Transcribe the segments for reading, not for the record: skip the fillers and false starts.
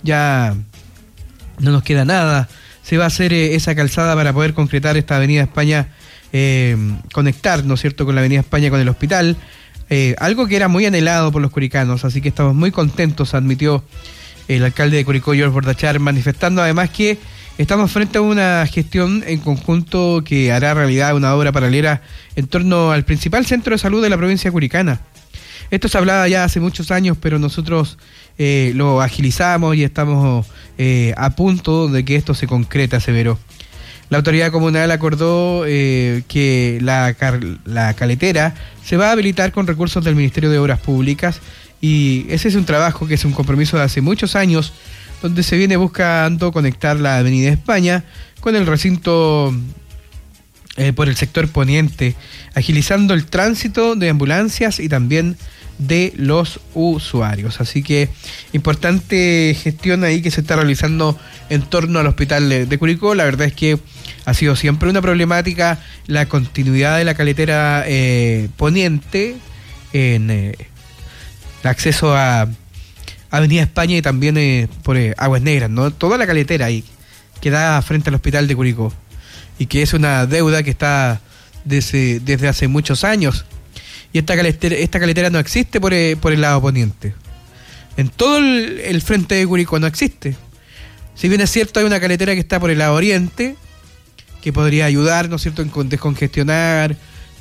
ya no nos queda nada. Se va a hacer esa calzada para poder concretar esta Avenida España, conectar, ¿no es cierto?, con la Avenida España con el hospital, algo que era muy anhelado por los curicanos, así que estamos muy contentos, admitió el alcalde de Curicó, George Bordachar, manifestando además que estamos frente a una gestión en conjunto que hará realidad una obra paralela en torno al principal centro de salud de la provincia curicana. Esto se hablaba ya hace muchos años, pero nosotros lo agilizamos y estamos a punto de que esto se concrete, aseveró. La autoridad comunal acordó que la caletera se va a habilitar con recursos del Ministerio de Obras Públicas, y ese es un trabajo que es un compromiso de hace muchos años, donde se viene buscando conectar la Avenida España con el recinto por el sector poniente, agilizando el tránsito de ambulancias y también de los usuarios. Así que importante gestión ahí que se está realizando en torno al hospital de Curicó. La verdad es que ha sido siempre una problemática la continuidad de la caletera poniente en el acceso a Avenida España y también por Aguas Negras, ¿no? Toda la caletera ahí que da frente al hospital de Curicó, y que es una deuda que está desde hace muchos años. Y esta caletera no existe por el lado poniente. En todo el frente de Curicó no existe. Si bien es cierto, hay una caletera que está por el lado oriente, que podría ayudar, ¿no es cierto?, en descongestionar,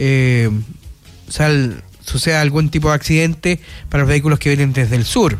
suceda algún tipo de accidente para los vehículos que vienen desde el sur.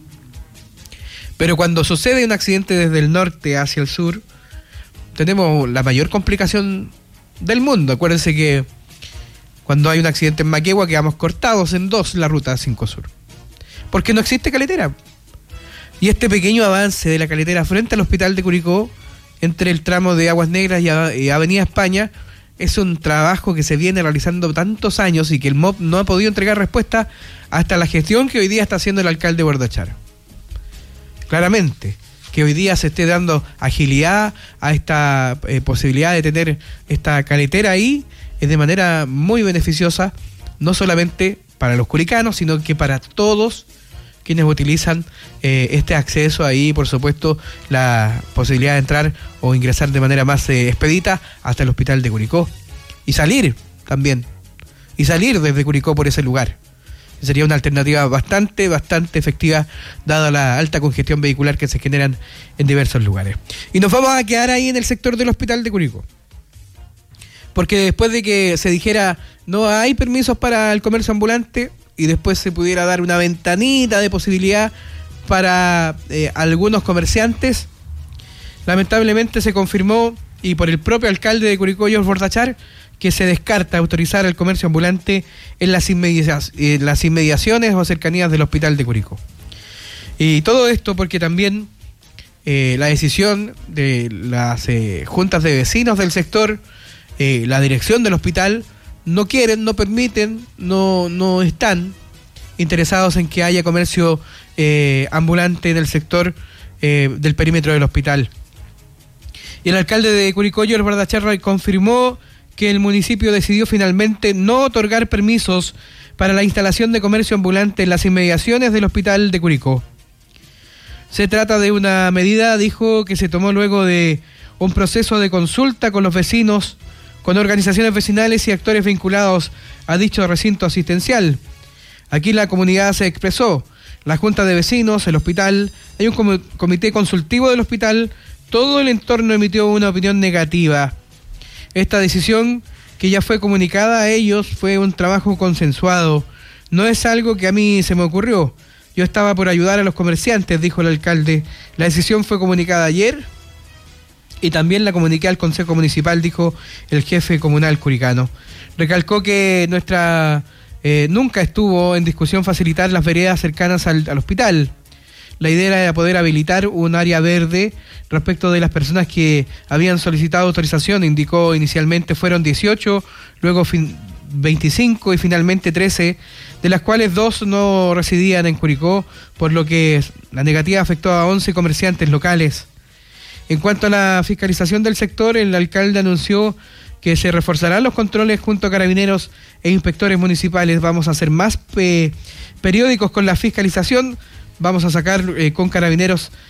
Pero cuando sucede un accidente desde el norte hacia el sur, tenemos la mayor complicación del mundo. Acuérdense que cuando hay un accidente en Maquegua quedamos cortados en dos la ruta 5 Sur, porque no existe caletera. Y este pequeño avance de la caletera frente al hospital de Curicó, entre el tramo de Aguas Negras y Avenida España, es un trabajo que se viene realizando tantos años y que el MOP no ha podido entregar respuesta hasta la gestión que hoy día está haciendo el alcalde Bordachar. Claramente, que hoy día se esté dando agilidad a esta posibilidad de tener esta caletera ahí, es de manera muy beneficiosa, no solamente para los curicanos, sino que para todos quienes utilizan este acceso ahí, por supuesto, la posibilidad de entrar o ingresar de manera más expedita hasta el hospital de Curicó. Y salir también, y salir desde Curicó por ese lugar. Sería una alternativa bastante efectiva, dada la alta congestión vehicular que se generan en diversos lugares. Y nos vamos a quedar ahí en el sector del hospital de Curicó, porque después de que se dijera no hay permisos para el comercio ambulante, y después se pudiera dar una ventanita de posibilidad para algunos comerciantes, lamentablemente se confirmó, y por el propio alcalde de Curicó, George Bordachar, que se descarta autorizar el comercio ambulante en las inmediaciones o cercanías del hospital de Curicó. Y todo esto porque también la decisión de las juntas de vecinos del sector, la dirección del hospital, no quieren, no permiten, no están interesados en que haya comercio ambulante en el sector del perímetro del hospital. Y el alcalde de Curicó, George Bordachar, confirmó que el municipio decidió finalmente no otorgar permisos para la instalación de comercio ambulante en las inmediaciones del hospital de Curicó. Se trata de una medida, dijo, que se tomó luego de un proceso de consulta con los vecinos, con organizaciones vecinales y actores vinculados a dicho recinto asistencial. Aquí la comunidad se expresó, la junta de vecinos, el hospital, hay un comité consultivo del hospital, todo el entorno emitió una opinión negativa. Esta decisión, que ya fue comunicada a ellos, fue un trabajo consensuado. No es algo que a mí se me ocurrió. Yo estaba por ayudar a los comerciantes, dijo el alcalde. La decisión fue comunicada ayer y también la comuniqué al Consejo Municipal, dijo el jefe comunal curicano. Recalcó que nunca estuvo en discusión facilitar las veredas cercanas al hospital. La idea era poder habilitar un área verde respecto de las personas que habían solicitado autorización. Indicó inicialmente fueron 18, luego 25 y finalmente 13, de las cuales 2 no residían en Curicó, por lo que la negativa afectó a 11 comerciantes locales. En cuanto a la fiscalización del sector, el alcalde anunció que se reforzarán los controles junto a carabineros e inspectores municipales. Vamos a hacer más periódicos con la fiscalización. Vamos a sacar con carabineros